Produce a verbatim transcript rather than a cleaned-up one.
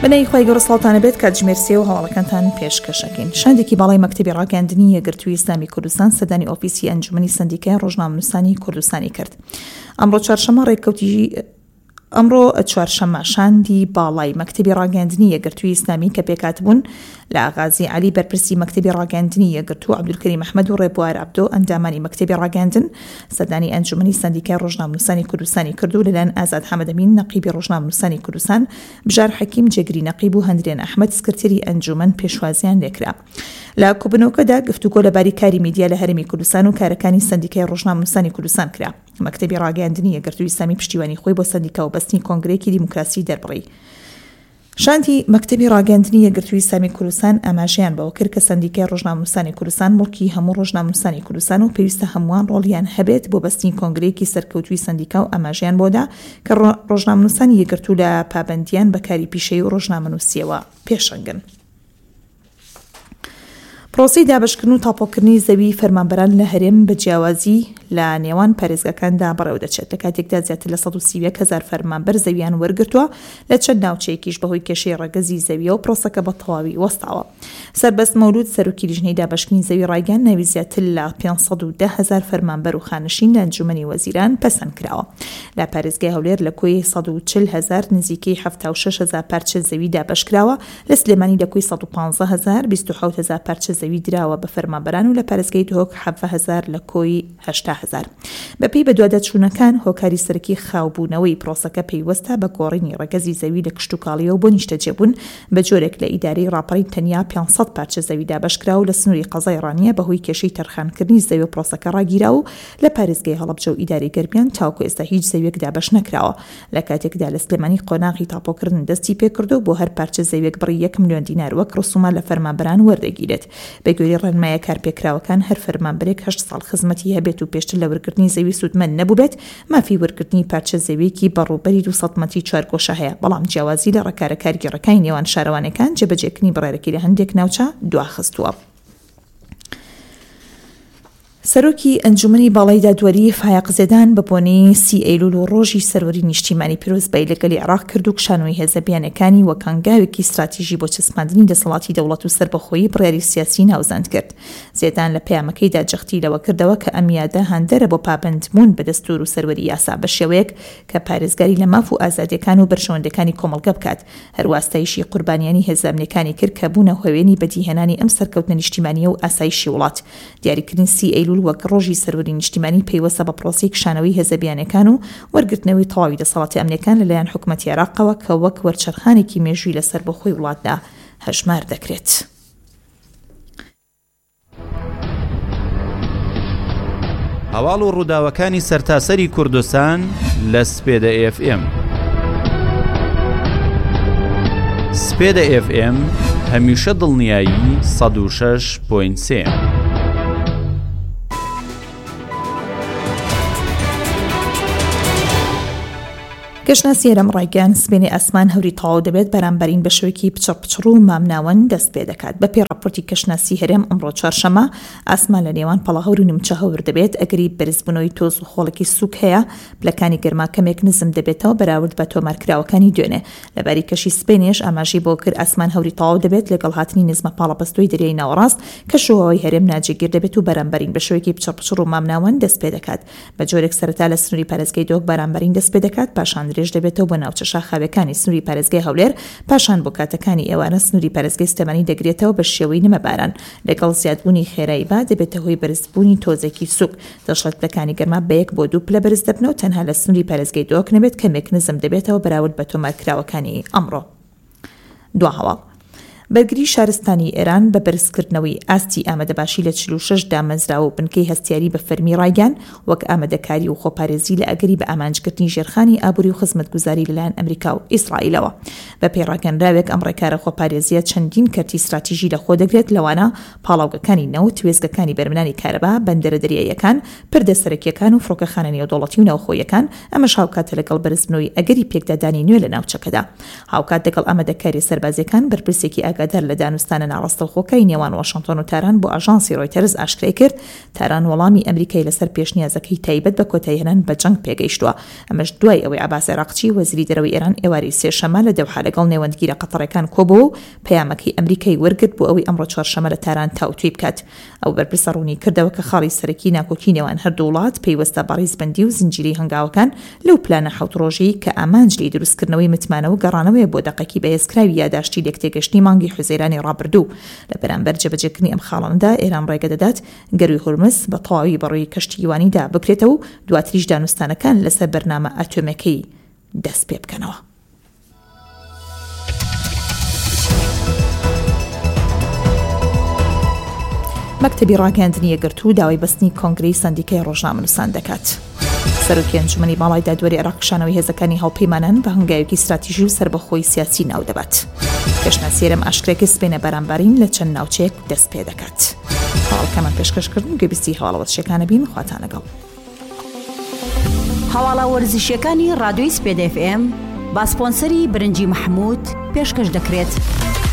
بنەی خۆی گەڕسڵتانە بێت کاتژمێرسێ و هەواڵەکانتان پێشکەشەکەین. شاندێکی باڵای مەکتەبی ڕاگەاندنی یەکگرتووی ئیسلامی کوردستان سەردانی ئۆفیسی ئەنجومەنی سەندیکای ڕۆژنامەنووسانی کوردستانی کرد. ئەمڕۆ چوارشەممە ڕێککەوتی ئەمڕۆ چوارشەممە شاندی باڵای مەکتەبی ڕاگەاندنی یەکگرتووی ئیسلامی کە پێکاتبوون لە ئاغازی عەلی بەرپرسی مەکتەبی ڕاگەاندنی یەکگرتوو عەبدولکەریم ئەحمەد و ڕێبوار عەبدۆ ئەندامانی مەکتەبی ڕاگەاندن سەردانی ئەنجومەنی سەندیکای ڕۆژنامەنووسانی کوردستانی کرد و لەلایەن ئازاد حەمەدەمین نەقیبی ڕۆژنامەنووسانی کوردستان، بژار حەکیم جێگری نەقیب و هەندرێن ئەحمەد سکرتێری ئەنجومەن پێشوازیان لێکرا. لە کۆبنەوەکەدا گفتوگۆ لەباری کاری میدیا لە هەرێمی کوردستان و کارەکانی سەندیکای ڕۆژنامەنووسانی کوردستان کرا. مەکتەبی ڕاگەاندنی یەکگرتووی ئیسلامی پشتیوانی خۆی بۆ سەندیکا و بەستنی کۆنگرەیەکی دیموکراسی دەربڕی. شاندی مەکتەبی ڕاگەاندنی یەکگرتووی ئیسلامی کوردستان ئاماژەیان بەوە کرد کە سەندیکای ڕۆژنامەنووسانی کوردستان مڵکی هەموو ڕۆژنامەنووسانی کوردستان و پێویستە هەمووان ڕۆڵیان هەبێت بۆ بەستنی کۆنگرەیەکی سەرکەوتووی سەندیکا و ئاماژەیان بۆدا کە ڕۆژنامەنووسانی یەکگرتوو لە پابەندیان بەکاری پیشەیی و ڕۆژنامەنووسیەوە پێشەنگن. پرۆسی دابشکردن و تاپۆکردنی زەوی فەرمانبەران لە هەرێم بە جیاوازی لە نێوان پارێزگاکاندا بەڕێوە دەچێت. لە کاتێکدا زیاتر لە سەد و سی و یەک هەزار فەرمانبەر زەویان وەرگرتووە لە چەند ناوچەیەکیش بەهۆی کێشەی ڕەگەزی زەویە و پرۆسەکە بە تەواوی وەستاوە. سەربەست مەولود سەرۆکی لیژنەی دابشکردنی زەوی ڕایگەان ناوی زیاتر لە پێنج سەد و دە هەزار فەرمانبەر و خانشین لە ئەنجومەنی وەزیران پەسەند کراوە. لە پارێزگای هەولێر لە کۆی سەد و چل هەزار نزیکەی هەفتاد و شەش هەزار پارچە زەوی دابشکراوە. لە سلێمانی لە کۆی سەد و پانزە هەزار بیست و حەوت هەزار پارچە زەوی دراوە بە فەرمانبەران و لە پارێزگای دهۆک حەڤە هەزار لە کۆی هەشتا هەزار. بەپێی بە دوادەچوونەکان هۆکاری سەرەکی خاوبوونەوەی پرۆسەکە پەیوەستە بە گۆڕینی ڕەگەزی زەوی لە کشتتوکاڵیەوە بۆ نیشتەجێبوون بە جۆرێک لە ئیدارەی ڕاپەڕی تەنیا پێنج سەد پارچە زەوی دابشکرا و لە سنووری قەزای ڕانیە بەهۆی کێشەی تەرخانکردنی زەوی و پرۆسەکە ڕاگیرا و لە پارێزگای هەڵەبجە و ئیدارەی گەرمیان تاوکو ئێستا هیچ زەویەک دابش نەکراوە. لە کاتێکدا لە سلێمانی قۆناغی تاپۆکردن دەستی پێکردو بۆ هەر پارچە زەویەک بڕی یەک ملیۆن دینار وەک ڕسومە لە فەرمانبەران وەردەگیرێت. بەگوێرەی ڕێنمایە کارپێکراوەکان هەر فەرمانبەرێک هەشت ساڵ خزمەتی هەبێت و پێشتر لە وەرگرتنی زەوی سوودمەند نەبوو بێت مافی وەرگرتنی پارچە زەویەکی بەڕووبەری دوو سەد مەتری چوارگۆشە هەیە، بەڵام جیاوازی لە ڕێکارە کارگێڕەکانی نێوان شارەوانەکان جێبەجێکردنی بڕێرەکی لە هەندێک ناوچە دواخستووە. سەرۆکی ئەنجومەنی باڵای دادوەری فایق زێدان بە بۆنەی سی ئەیلوول و ڕۆژی سەروەری نیشتیمانی پیرۆزبایی لەگەڵی عێراق کرد و کشانەوەی هێزەبیانەکانی وەک هەنگاوێکی استراتیژی بۆ چەسپاندنی دەسەڵاتی دەوڵەت و سەربەخۆیی بڕیاری سیاسی ناوزاند کرد. زێدان لە پەیامەکەیدا جەختی لەوە کردەوە کە ئەم یادە هەندەرە بۆ پابەندبوون بە دەستور و سەروەری یاسا بە شێوەیەک کە پارێزگاری لە ماف و ئازادیەکان و بەرژەوەندەکانی کۆمەڵگە بکات. هەروەستایشی قوربانیانی هێزانەکانی کرد کە بوونە هۆوێنی بەدیهێنانی ئەم سەرکەوتنە نیشتیمانیە و ئاسایشی وڵات. دیاریکردنی سی ئەیلوول وەک ڕۆژی سەروەری نیشتیمانی پەیوەستە بە پرۆسی کشانەوەی هێزەبیانەکان و وەرگرتنەوەی تەواوی دەسەڵاتی ئەمنیەکان لەلایەن حکوومەتی عێراقەوە کە وەک وەرچەرخانێکی مێژووی لەسەر بەخۆی وڵاتدا هەژمار دەکرێت. هەواڵ و ڕووداوەکانی سەرتاسەری کوردستان لە سپێدە ئێف ئێم. سپێدە ئێف ئێم هەمیشە دڵنیایی سەد و شەش پۆینت سێ. گەشتناسی هەرێم ڕایگەیان سبێنی ئاسمان هەوری تەواو دەبێت بەرامبەرین بە شێوەیەکی پچڕ پچڕ و مامناوەن دەست پێ دەکات. بە پێی راپۆرتی گەشتناسی هەرێم ئەمڕۆ چوارشەممە ئاسمان لە نێوان پەڵەهەور و نیمچە هەور دەبێت. ئەگەری بەرزبوونەوەی تۆز و خۆڵێکی سووک هەیە پلەکانی گەرما کەمێک نزم دەبێتەوە بەراورد بە تۆمارکراوەکانی دوێنێ. لەباری کەشی سبێنێش ئاماژەی بۆ کرد ئاسمان هەوری تەواو دەبێت لەگەڵ هاتنی نزمە پاڵەپەستۆی دەریای ناوەڕاست کە شۆهەوەی هەرێم ناجێگیر دەبێت و بەرامبەرین بە شێوەیەکی پچڕ پچڕ و مامناوەن دەست پێ دەکات. بە جۆرێک سەرەتا لە سنووری پارێزگای دۆک بەرامبەرین دەست پێ دەکات، پاشان درێژ دەبێتەوە بۆ ناوچە شاخاوەکانی سنووری پارێزگای هەولێر، پاشان بۆ کاتەکانی ئێوارە سنووری پارێزگای سلێمانی دەگرێتەوە بە شێوەی نەمەباران. لەگەڵ زیادبوونی خێرایی با دەبێتە هۆی بەرزبوونی تۆزێکی سووک. دەشڵێت پلەکانی گەرما بە یەک بۆ دوو پلە بەرز دەبنەوە تەنها لە سنووری پارێزگای دۆک نەبێت کەمێک نزم دەبێتەوە بەراورد بە تۆمارکراوەکانی ئەمڕۆ. دو هەواڵ بەرگری شارستانی ئێران بە بەرزکردنەوەی ئاستی ئامادەباشی لە چل و شەش دامەزراوە و بنکەی هەستیاری بە فەرمی ڕایگەان وەک ئامادەکاری و خۆپارێزی لە ئەگەری بە ئامانجکردنی ژێرخانی ئابووری و خزمەتگوزاری لەلایەن ئەمریکا و ئیسرائیلەوە. بە پێی ڕاگەنراوێک ئەم ڕێکارە خۆپارێزیە چەندین کەرتی استراتیژی لە خۆ دەگرێت، لەوانە پاڵاوگەکانی نەوت، وێزگەکانی بەرمنانی کارەبا، بەندەرە دەریاییەکان، پردە سەرەکیەکان و فڕۆکەخانە نێودەوڵەتی و ناوخۆیەکان. ئەمەش هاوکاتە لەگەڵ بەرزبوونەوەی ئەگەری پێکدادانی نوێ لە ناوچەکەدا. هاوکات لەگەڵ ئامادەکاری سەربازیەکان بەرپرسێکی ئاگادار لە دانوستانە ناڕاستەوخۆکەی نێوان واشنگتن و تاران بۆ ئاژانسی ڕۆیتەرز ئاشکرای کرد تاران وەڵامی ئەمریکای لەسەر پێشنیازەکەی تایبەت بە کۆتایهێنان بە جەنگ پێگەیشتووە. ئەمەش دوای ئەوەی عەباس عێراقچی وەزیری دەرەوەی ئێران ئێواری سێشەممە لە دەوحە لەگەڵ نێوەندگیرە قەتەڕەکان کۆبوو و پەیامەکەی ئەمریکای وەرگرت بۆ ئەوەی ئەمڕۆ چوارشەممە لە تاران تاوتوی بکات. ئەو بەرپرسە ڕوونی کردەوە کە خاڵی سەرەکی ناکۆکی نێوان هەردوو وڵات پەیوەستە بە ڕیزبەندی و زنجیرەی هەنگاوەکان لەو پلانە حەوت ڕۆژەیی کە ئامانج لێی دروستکردنەوەی متمانە و گەڕانەوەی بۆ دەقەکی بەهێزکراوی یاداشتی لێکتێگەشتنی مانگی حوزەیرانی ڕابردوو. لە بەرامبەر جێبەجێکردنی ئەم خاڵانەدا ئێران ڕێگە دەدات گەروی هورمز بە تەواوی بەڕووی کەشتیوانیدا بکرێتەوە و دواتریش دانوستانەکان لەسەر بەرنامە ئاتۆمەکەی دەست پێ بکەنەوە. مەکتەبی ڕاگەاندنی یەکگرتوو داوای بەستنی کۆنگرەی سەندیکای ڕۆژنامەنووسان دەکات. سەرۆکی ئەنجومەنی باڵای دادوەری عێراقیشانەوەی هێزەکانی هەڵپەیمانان بە هەنگاوێکی استراتیژی و سەربەخۆی سیاسی ناو دەبات. گەشتناسیێرم ئاشکرێکی سبەینە بەرامبەرین لە چەند ناوچەیەک دەست پێ دەکات. هەواڵەکەمان پێشکەشکردن گوێبیستی هەواڵە وەرزشیەکانە بین خواتان لەگەڵ. هەواڵە وەرزشیەکانی ڕادیۆی سپێد ئێف ئێم با سپۆنسەری برنجی محموود پێشکەش دەکرێت.